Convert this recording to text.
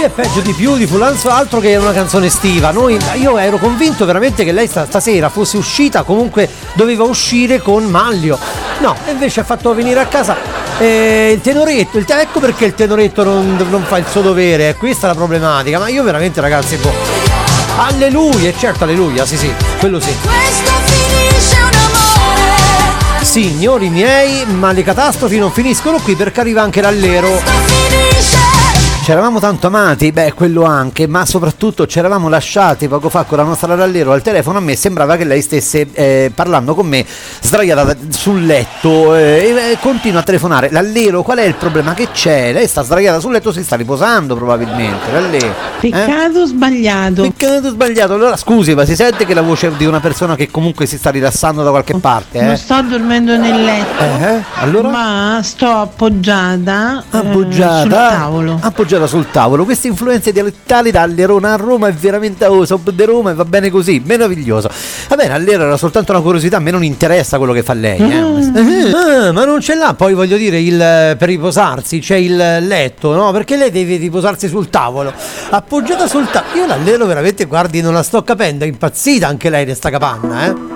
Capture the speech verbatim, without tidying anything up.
è peggio di più di Fulanzo, altro che una canzone estiva. Noi, io ero convinto veramente che lei sta, stasera fosse uscita, comunque doveva uscire con Manlio. No, invece ha fatto venire a casa eh, il tenoretto. Il te- ecco perché il tenoretto non, non fa il suo dovere. È questa la problematica. Ma io veramente, ragazzi, boh. Alleluia, certo, alleluia, sì sì, quello sì. Signori miei, ma le catastrofi non finiscono qui, perché arriva anche l'allero. C'eravamo tanto amati, beh, quello anche, ma soprattutto c'eravamo lasciati poco fa con la nostra rallero al telefono. A me sembrava che lei stesse eh, parlando con me sdraiata sul letto eh, e continua a telefonare. L'allero, qual è il problema che c'è? Lei sta sdraiata sul letto, si sta riposando probabilmente. L'allero. Peccato eh? sbagliato. Peccato sbagliato. Allora scusi, ma si sente che la voce di una persona che comunque si sta rilassando da qualche parte? Eh? Non sto dormendo nel letto, eh? Allora? ma sto appoggiata, appoggiata eh, sul tavolo. Appoggiata sul tavolo. Queste influenze dialettali dall'Erona a Roma è veramente oh, sono di Roma e va bene così, meraviglioso. Va bene, allora era soltanto una curiosità, a me non interessa quello che fa lei, eh. mm. ah, ma non ce l'ha poi, voglio dire, il per riposarsi c'è il letto, no? Perché lei deve riposarsi sul tavolo, appoggiata sul tavolo. Io l'allero veramente, guardi, non la sto capendo, è impazzita anche lei di sta capanna, eh.